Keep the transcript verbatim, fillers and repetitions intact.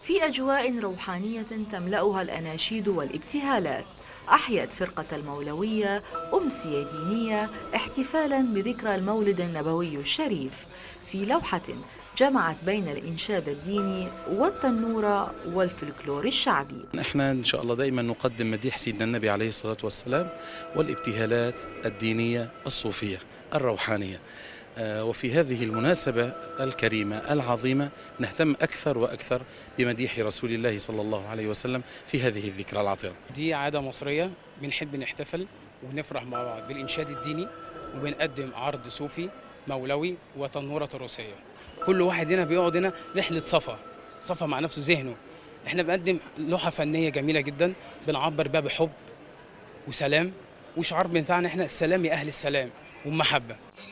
في أجواء روحانية تملأها الأناشيد والابتهالات، أحيت فرقة المولوية أمسية دينية احتفالاً بذكرى المولد النبوي الشريف في لوحة جمعت بين الإنشاد الديني والتنورة والفلكلور الشعبي. احنا ان شاء الله دائما نقدم مديح سيدنا النبي عليه الصلاة والسلام والابتهالات الدينية الصوفية الروحانية. وفي هذه المناسبة الكريمة العظيمة نهتم أكثر وأكثر بمديح رسول الله صلى الله عليه وسلم في هذه الذكرى العطرة. دي عادة مصرية، بنحب نحتفل ونفرح مع بعض بالإنشاد الديني، وبنقدم عرض صوفي مولوي وتنورة تراثية. كل واحد هنا بيقعد هنا رحلة صفا صفا مع نفسه ذهنه. احنا بنقدم لوحة فنية جميلة جدا، بنعبر بها بحب وسلام، وشعار بتاعنا احنا السلام يا أهل السلام والمحبة.